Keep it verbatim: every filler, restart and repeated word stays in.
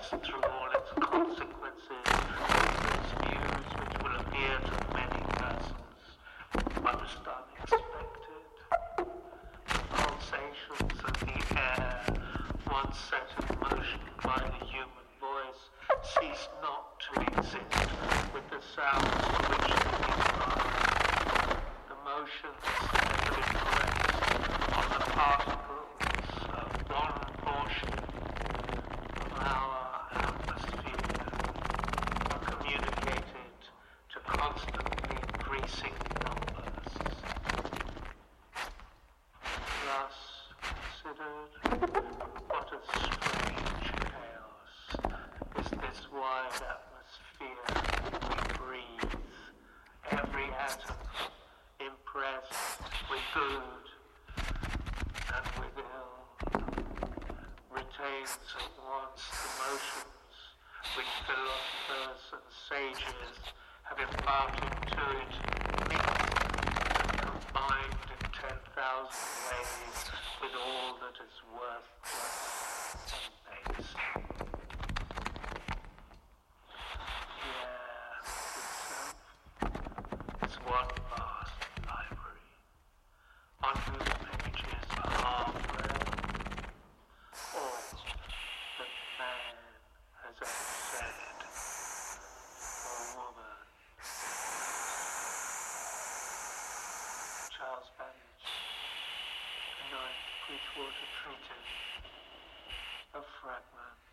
reflects through all its consequences its views which will appear to many persons most unexpected. The pulsations of the air, once set in motion by the human voice, cease not to exist with the sounds to which they give rise. The motions that have been placed on the particles of one portion of our atmosphere are communicated to constantly increasing numbers. Thus considered, what a strange chaos is this wide atmosphere we breathe, every atom impressed with good and with ill, retains at once the motions which philosophers and sages have imparted to it, mixed and combined in ten thousand ways with all that is worthless and base. Is one vast library, on whose pages are read all that man has ever said, or woman. Charles Babbage, The Ninth Bridgewater Treatise, a fragment.